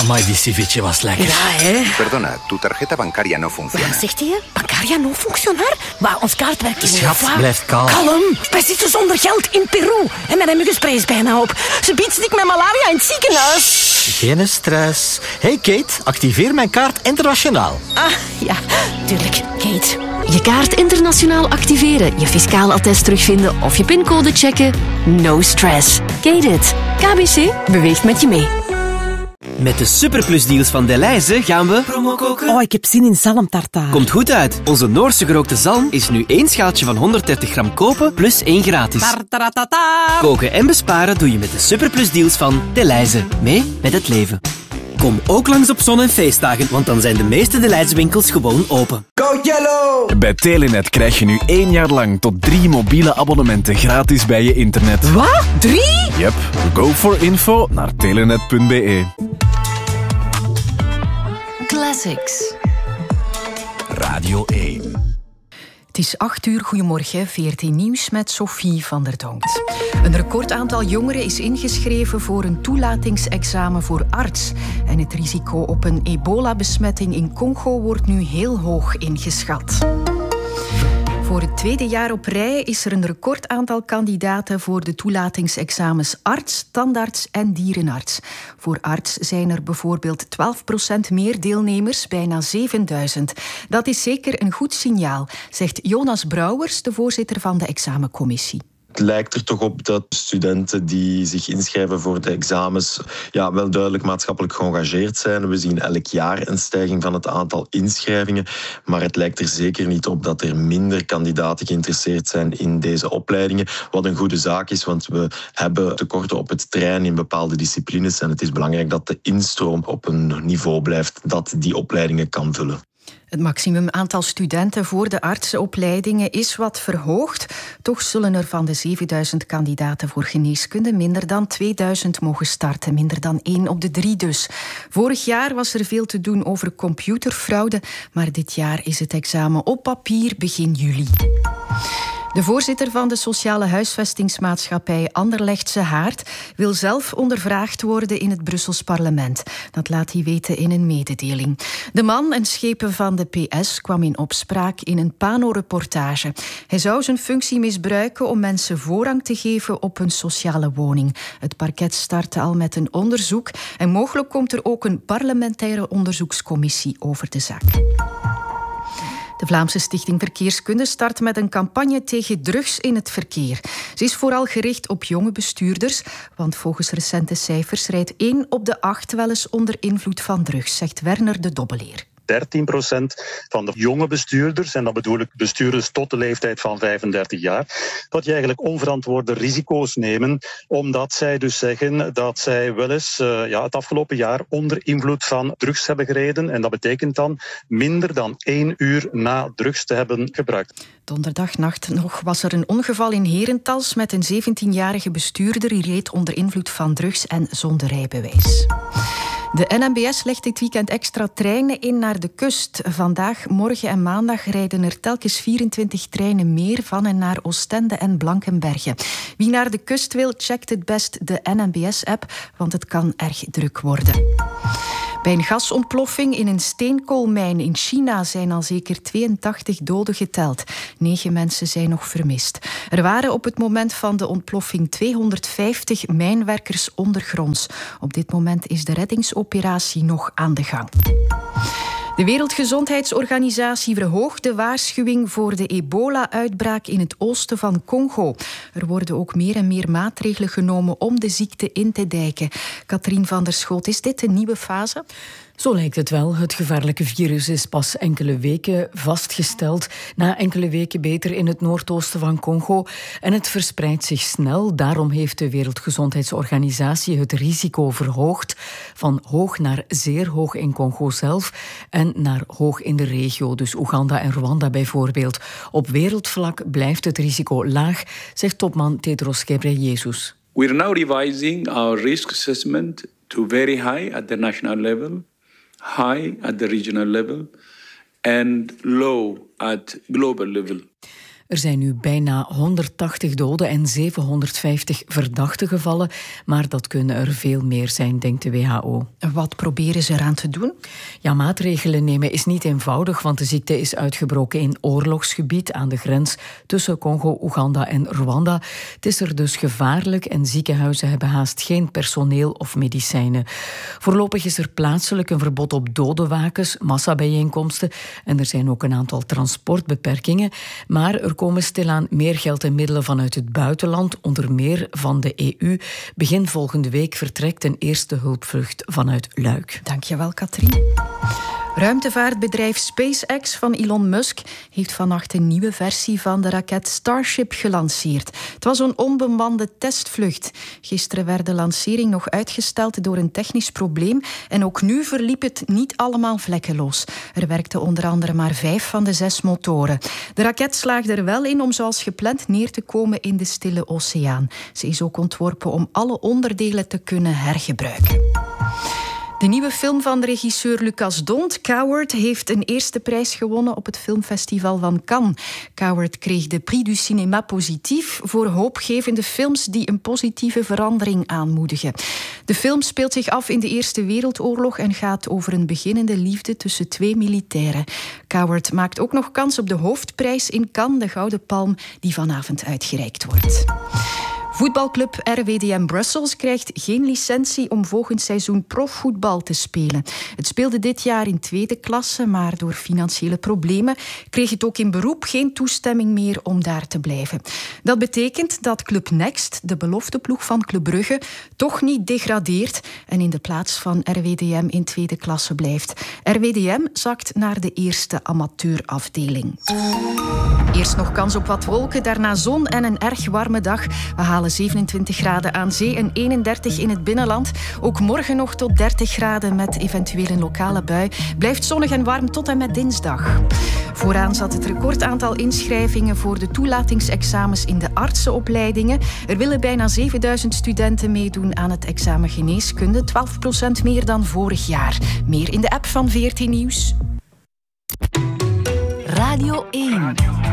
Amai, die ceviche was lekker. Ja, hè? Perdona, tu tarjeta bancaria no funciona. Wat zegt hij? Bancaria no functionar? Maar ons kaartwerk is Schat, niet. blijf kalm. Kalm. Wij zitten zonder geld in Peru. En mijn muggenspray is bijna op. Ze biedt ziek met malaria in het ziekenhuis. Geen stress. Hey Kate, activeer mijn kaart internationaal. Ah, ja, tuurlijk. Kate. Je kaart internationaal activeren, je fiscaal attest terugvinden of je pincode checken. No stress. Kate it. KBC beweegt met je mee. Met de superplusdeals van Delhaize gaan we promo koken. Oh, ik heb zin in zalmtartaar. Komt goed uit. Onze Noorse gerookte zalm is nu 1 schaaltje van 130 gram kopen plus 1 gratis. Tartaratata. Koken en besparen doe je met de superplusdeals van Delhaize. Mee met het leven. Kom ook langs op zon- en feestdagen, want dan zijn de meeste Delhaize winkels gewoon open. Go Yellow! Bij Telenet krijg je nu 1 jaar lang tot 3 mobiele abonnementen gratis bij je internet. Wat? 3? Yep. Go for info naar telenet.be. Classics. Radio 1. Het is 8 uur. Goedemorgen, VRT Nieuws met Sophie van der Donkt. Een recordaantal jongeren is ingeschreven voor een toelatingsexamen voor arts. En het risico op een ebola-besmetting in Congo wordt nu heel hoog ingeschat. Voor het 2e jaar op rij is er een recordaantal kandidaten voor de toelatingsexamens arts, tandarts en dierenarts. Voor arts zijn er bijvoorbeeld 12% meer deelnemers, bijna 7000. Dat is zeker een goed signaal, zegt Jonas Brouwers, de voorzitter van de examencommissie. Het lijkt er toch op dat studenten die zich inschrijven voor de examens wel duidelijk maatschappelijk geëngageerd zijn. We zien elk jaar een stijging van het aantal inschrijvingen. Maar het lijkt er zeker niet op dat er minder kandidaten geïnteresseerd zijn in deze opleidingen. Wat een goede zaak is, want we hebben tekorten op het terrein in bepaalde disciplines. En het is belangrijk dat de instroom op een niveau blijft dat die opleidingen kan vullen. Het maximum aantal studenten voor de artsenopleidingen is wat verhoogd. Toch zullen er van de 7000 kandidaten voor geneeskunde minder dan 2000 mogen starten. Minder dan 1 op de 3 dus. Vorig jaar was er veel te doen over computerfraude, maar dit jaar is het examen op papier begin juli. De voorzitter van de sociale huisvestingsmaatschappij Anderlechtse Haard wil zelf ondervraagd worden in het Brussels parlement. Dat laat hij weten in een mededeling. De man en schepen van de PS kwam in opspraak in een Pano-reportage. Hij zou zijn functie misbruiken om mensen voorrang te geven op een sociale woning. Het parket startte al met een onderzoek en mogelijk komt er ook een parlementaire onderzoekscommissie over de zaak. De Vlaamse Stichting Verkeerskunde start met een campagne tegen drugs in het verkeer. Ze is vooral gericht op jonge bestuurders, want volgens recente cijfers rijdt 1 op de 8 wel eens onder invloed van drugs, zegt Werner de Dobbeleer. 13% van de jonge bestuurders, en dat bedoel ik bestuurders tot de leeftijd van 35 jaar, dat je eigenlijk onverantwoorde risico's nemen, omdat zij dus zeggen dat zij wel eens het afgelopen jaar onder invloed van drugs hebben gereden. En dat betekent dan minder dan 1 uur na drugs te hebben gebruikt. Donderdagnacht nog was er een ongeval in Herentals met een 17-jarige bestuurder. Die reed onder invloed van drugs en zonder rijbewijs. De NMBS legt dit weekend extra treinen in naar de kust. Vandaag, morgen en maandag rijden er telkens 24 treinen meer van en naar Oostende en Blankenberge. Wie naar de kust wil, checkt het best de NMBS-app, want het kan erg druk worden. Bij een gasontploffing in een steenkoolmijn in China zijn al zeker 82 doden geteld. 9 mensen zijn nog vermist. Er waren op het moment van de ontploffing 250 mijnwerkers ondergronds. Op dit moment is de reddingsoperatie nog aan de gang. De Wereldgezondheidsorganisatie verhoogt de waarschuwing voor de ebola-uitbraak in het oosten van Congo. Er worden ook meer en meer maatregelen genomen om de ziekte in te dijken. Katrien van der Schoot, is dit een nieuwe fase? Zo lijkt het wel. Het gevaarlijke virus is pas enkele weken vastgesteld. Na enkele weken beter in het noordoosten van Congo. En het verspreidt zich snel. Daarom heeft de Wereldgezondheidsorganisatie het risico verhoogd. Van hoog naar zeer hoog in Congo zelf. En naar hoog in de regio. Dus Oeganda en Rwanda bijvoorbeeld. Op wereldvlak blijft het risico laag, zegt topman Tedros Ghebreyesus. We are now revising our risk assessment to very high at the national level, high at the regional level and low at global level. Er zijn nu bijna 180 doden en 750 verdachten gevallen, maar dat kunnen er veel meer zijn, denkt de WHO. Wat proberen ze eraan te doen? Ja, maatregelen nemen is niet eenvoudig, want de ziekte is uitgebroken in oorlogsgebied aan de grens tussen Congo, Oeganda en Rwanda. Het is er dus gevaarlijk en ziekenhuizen hebben haast geen personeel of medicijnen. Voorlopig is er plaatselijk een verbod op dodenwakens, massabijeenkomsten en er zijn ook een aantal transportbeperkingen, maar er komen stilaan meer geld en middelen vanuit het buitenland, onder meer van de EU. Begin volgende week vertrekt een eerste hulpvlucht vanuit Luik. Dankjewel, Katrien. Ruimtevaartbedrijf SpaceX van Elon Musk heeft vannacht een nieuwe versie van de raket Starship gelanceerd. Het was een onbemande testvlucht. Gisteren werd de lancering nog uitgesteld door een technisch probleem en ook nu verliep het niet allemaal vlekkeloos. Er werkten onder andere maar 5 van de 6 motoren. De raket slaagde er wel in om zoals gepland neer te komen in de Stille Oceaan. Ze is ook ontworpen om alle onderdelen te kunnen hergebruiken. De nieuwe film van de regisseur Lucas Dont, Coward, heeft een eerste prijs gewonnen op het filmfestival van Cannes. Coward kreeg de Prix du Cinéma Positief voor hoopgevende films die een positieve verandering aanmoedigen. De film speelt zich af in de Eerste Wereldoorlog en gaat over een beginnende liefde tussen 2 militairen. Coward maakt ook nog kans op de hoofdprijs in Cannes, de Gouden Palm, die vanavond uitgereikt wordt. Voetbalclub RWDM Brussels krijgt geen licentie om volgend seizoen profvoetbal te spelen. Het speelde dit jaar in 2e klasse, maar door financiële problemen kreeg het ook in beroep geen toestemming meer om daar te blijven. Dat betekent dat Club Next, de belofteploeg van Club Brugge, toch niet degradeert en in de plaats van RWDM in 2e klasse blijft. RWDM zakt naar de eerste amateurafdeling. Eerst nog kans op wat wolken, daarna zon en een erg warme dag. We halen 27 graden aan zee en 31 in het binnenland. Ook morgen nog tot 30 graden met eventueel een lokale bui. Blijft zonnig en warm tot en met dinsdag. Vooraan zat het recordaantal inschrijvingen voor de toelatingsexamens in de artsenopleidingen. Er willen bijna 7000 studenten meedoen aan het examen geneeskunde. 12% meer dan vorig jaar. Meer in de app van VRT Nieuws. Radio 1.